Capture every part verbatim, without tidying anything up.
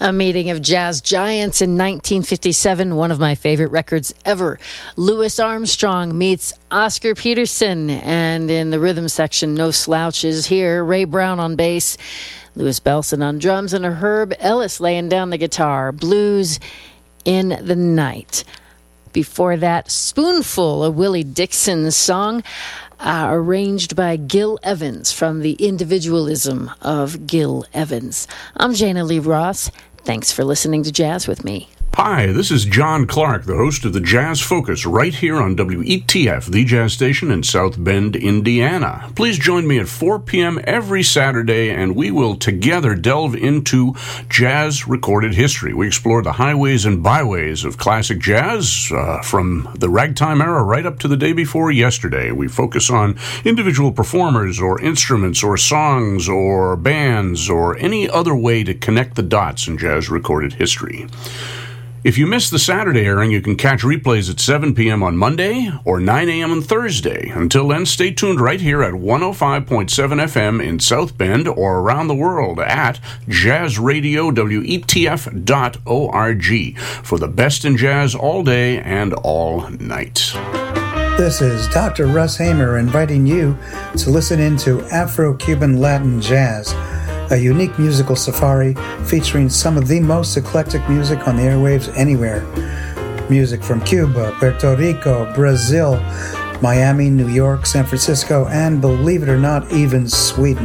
A meeting of jazz giants in nineteen fifty-seven, one of my favorite records ever. Louis Armstrong meets Oscar Peterson, and in the rhythm section, no slouches here. Ray Brown on bass, Louis Bellson on drums, and a Herb Ellis laying down the guitar. Blues in the Night. Before that, Spoonful, a Willie Dixon song, uh, arranged by Gil Evans from the Individualism of Gil Evans. I'm Jana Lee Ross. Thanks for listening to Jazz with me. Hi, this is John Clark, the host of the Jazz Focus, right here on W E T F, the jazz station in South Bend, Indiana. Please join me at four p.m. every Saturday, and we will together delve into jazz recorded history. We explore the highways and byways of classic jazz, uh, from the ragtime era right up to the day before yesterday. We focus on individual performers or instruments or songs or bands or any other way to connect the dots in jazz recorded history. If you missed the Saturday airing, you can catch replays at seven p.m. on Monday or nine a.m. on Thursday. Until then, stay tuned right here at one oh five point seven F M in South Bend or around the world at jazz radio w e t f dot org for the best in jazz all day and all night. This is Doctor Russ Hamer inviting you to listen in to Afro-Cuban Latin Jazz, a unique musical safari featuring some of the most eclectic music on the airwaves anywhere. Music from Cuba, Puerto Rico, Brazil, Miami, New York, San Francisco, and believe it or not, even Sweden.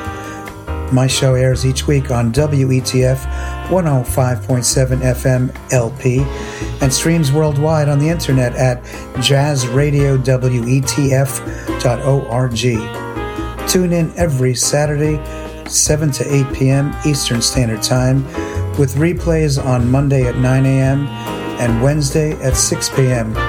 My show airs each week on W E T F one oh five point seven F M L P and streams worldwide on the internet at jazz radio w e t f dot org. Tune in every Saturday, seven to eight p.m. Eastern Standard Time, with replays on Monday at nine a.m. and Wednesday at six p.m.